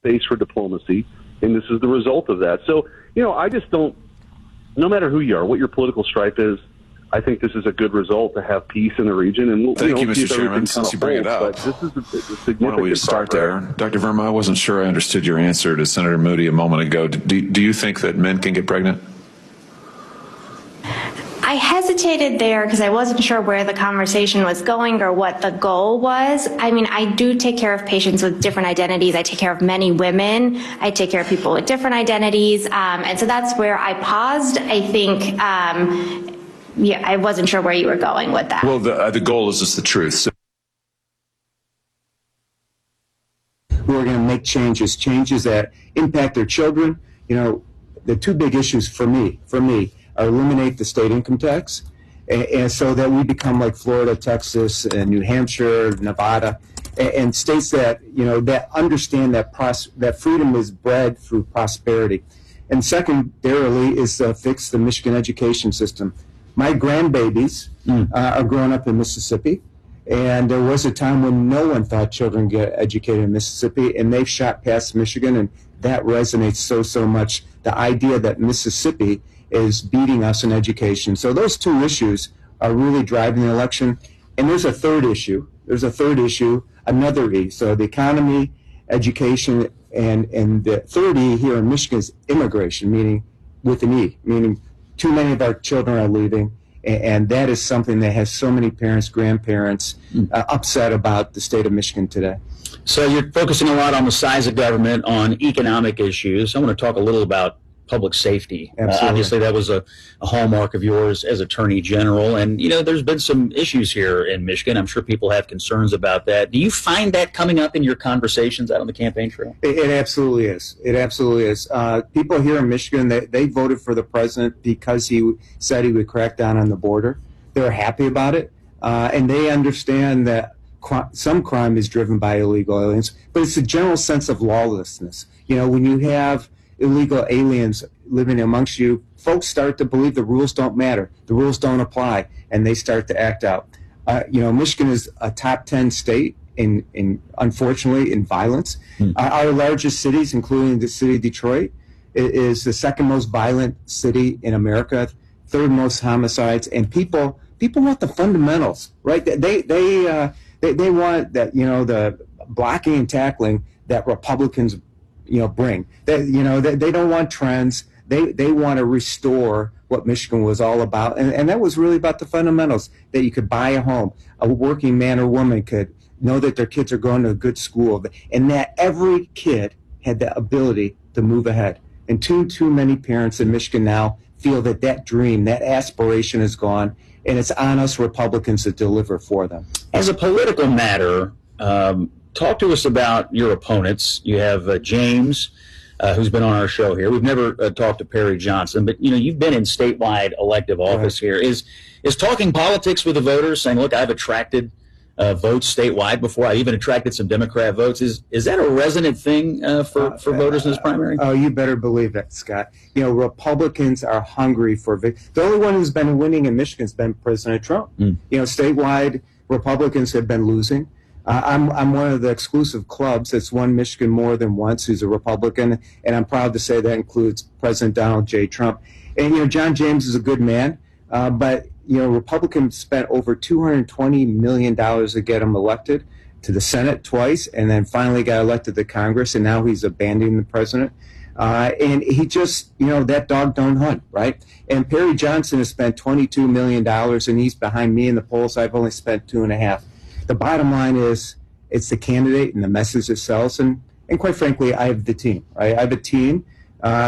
space for diplomacy, and this is the result of that. So, I just don't, no matter who you are, what your political stripe is, I think this is a good result to have peace in the region. And we'll, Thank you, Mr. Chairman. Since you bring it up, but this is a significant why don't we start there? Dr. Verma, I wasn't sure I understood your answer to Senator Moody a moment ago. Do you think that men can get pregnant? I hesitated there because I wasn't sure where the conversation was going or what the goal was. I mean, I do take care of patients with different identities. I take care of many women. I take care of people with different identities. And so that's where I paused. I think, I wasn't sure where you were going with that. Well, the goal is just the truth. So we're going to make changes that impact their children. The two big issues for me are eliminate the state income tax, and so that we become like Florida, Texas, and New Hampshire, Nevada, and states that that understand that freedom is bred through prosperity. And secondarily is fix the Michigan education system. My grandbabies are growing up in Mississippi, and there was a time when no one thought children get educated in Mississippi, and they've shot past Michigan, and that resonates so much. The idea that Mississippi is beating us in education. So those two issues are really driving the election. And there's a third issue. Another E. So the economy, education, and the third E here in Michigan is immigration, meaning with an E, meaning too many of our children are leaving. And that is something that has so many parents, grandparents upset about the state of Michigan today. So you're focusing a lot on the size of government, on economic issues. I want to talk a little about public safety. Obviously, that was a hallmark of yours as Attorney General. And, there's been some issues here in Michigan. I'm sure people have concerns about that. Do you find that coming up in your conversations out on the campaign trail? It absolutely is. It absolutely is. People here in Michigan, they voted for the president because he said he would crack down on the border. They're happy about it. And they understand that some crime is driven by illegal aliens, but it's a general sense of lawlessness. When you have illegal aliens living amongst you, folks start to believe the rules don't matter, the rules don't apply, and they start to act out. Michigan is a top 10 state unfortunately in violence. Our largest cities, including the city of Detroit, is the second most violent city in America, third most homicides, and people want the fundamentals, right? They want that, the blocking and tackling that Republicans bring. That they don't want trends. They want to restore what Michigan was all about, and that was really about the fundamentals, that you could buy a home, a working man or woman could know that their kids are going to a good school, and that every kid had the ability to move ahead. And too many parents in Michigan now feel that dream, that aspiration is gone, and it's on us Republicans to deliver for them. As a political matter, talk to us about your opponents. You have James, who's been on our show here. We've never talked to Perry Johnson, but you've been in statewide elective office here. Is talking politics with the voters, saying, "Look, I've attracted votes statewide before. I even attracted some Democrat votes." Is that a resonant thing for voters in this primary? Oh, you better believe it, Scott. Republicans are hungry for victory. The only one who's been winning in Michigan has been President Trump. Statewide, Republicans have been losing. I'm one of the exclusive clubs that's won Michigan more than once who's a Republican, and I'm proud to say that includes President Donald J. Trump. And, John James is a good man, but, Republicans spent over $220 million to get him elected to the Senate twice, and then finally got elected to Congress, and now he's abandoning the president. And he just, that dog don't hunt, right? And Perry Johnson has spent $22 million, and he's behind me in the polls. I've only spent $2.5 million. The bottom line is it's the candidate and the message it sells, and quite frankly, I have the team. Right? I have a team